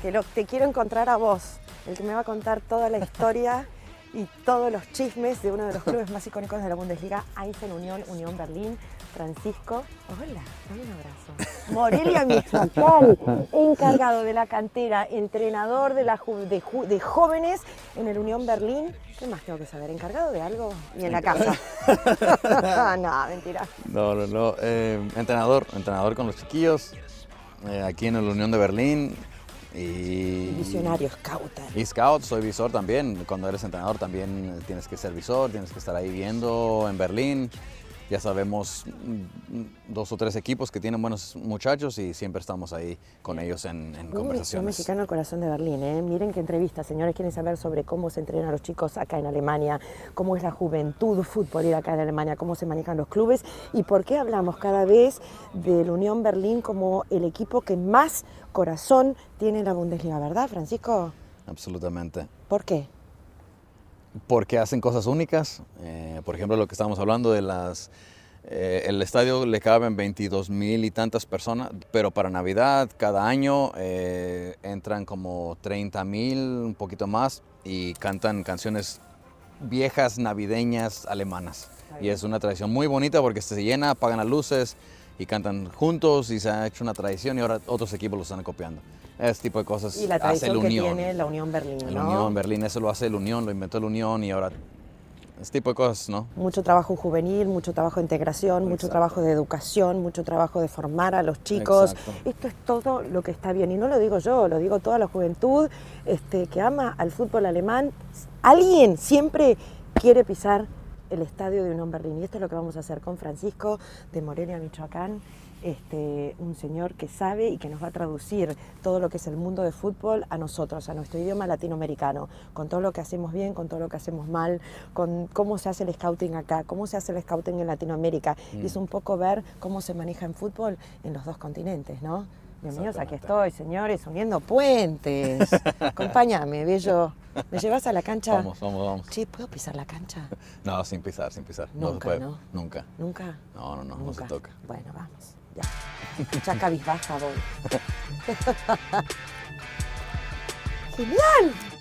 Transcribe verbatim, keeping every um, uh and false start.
Te, lo, te quiero encontrar a vos, el que me va a contar toda la historia y todos los chismes de uno de los clubes más icónicos de la Bundesliga, Eisern Unión, Unión Berlín. Francisco, hola, dame un abrazo. Morelia Michoacán, encargado de la cantera, entrenador de, la ju de, ju de jóvenes en el Unión Berlín. ¿Qué más tengo que saber? ¿Encargado de algo? Y en la casa. No, mentira. No, no, no. Eh, entrenador, entrenador con los chiquillos, eh, aquí en el Unión de Berlín. Y visionario, scout. Y scout, soy visor también. Cuando eres entrenador también tienes que ser visor, tienes que estar ahí viendo en Berlín. Ya sabemos dos o tres equipos que tienen buenos muchachos y siempre estamos ahí con ellos en, en conversaciones. Un mexicano al corazón de Berlín, ¿eh? Miren qué entrevista, señores. Quieren saber sobre cómo se entrenan los chicos acá en Alemania, cómo es la juventud futbolera acá en Alemania, cómo se manejan los clubes y por qué hablamos cada vez del Unión Berlín como el equipo que más corazón tiene en la Bundesliga, ¿verdad, Francisco? Absolutamente. ¿Por qué? Porque hacen cosas únicas, eh, por ejemplo lo que estábamos hablando de las, eh, el estadio le caben veintidós mil y tantas personas, pero para Navidad cada año eh, entran como treinta mil, un poquito más, y cantan canciones viejas navideñas alemanas. Y es una tradición muy bonita porque se llena, apagan las luces y cantan juntos y se ha hecho una tradición y ahora otros equipos lo están copiando. Ese tipo de cosas y la hace el que Unión. tiene la Unión Berlín, ¿no? El Unión Berlín, eso lo hace el Unión, lo inventó el Unión y ahora ese tipo de cosas, ¿no? Mucho trabajo juvenil, mucho trabajo de integración, Exacto. mucho trabajo de educación, mucho trabajo de formar a los chicos. Exacto. Esto es todo lo que está bien y no lo digo yo, lo digo toda la juventud este, que ama al fútbol alemán. Alguien siempre quiere pisar el estadio de Unión Berlín y esto es lo que vamos a hacer con Francisco de Morelia, Michoacán. Este, un señor que sabe y que nos va a traducir todo lo que es el mundo de fútbol a nosotros, a nuestro idioma latinoamericano, con todo lo que hacemos bien, con todo lo que hacemos mal, con cómo se hace el scouting acá, cómo se hace el scouting en Latinoamérica. Mm. Y es un poco ver cómo se maneja en fútbol en los dos continentes, ¿no? Bienvenidos, aquí estoy, señores, uniendo puentes. Acompáñame, bello. ¿Me llevas a la cancha? Vamos, vamos, vamos. Sí, ¿puedo pisar la cancha? No, sin pisar, sin pisar. Nunca, no se puede. ¿no? Nunca. ¿Nunca? No, no, no, Nunca. no se toca. Bueno, vamos. Ya. Ya cabizbaja voy. ¡Genial!